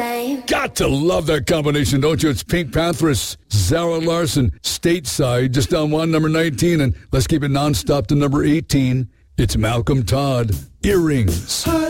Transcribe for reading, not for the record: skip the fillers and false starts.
same. Got to love that combination, don't you? It's Pink Panthers, Zara Larson, Stateside, just down one, number 19, and let's keep it nonstop to number 18. It's Malcolm Todd, Earrings.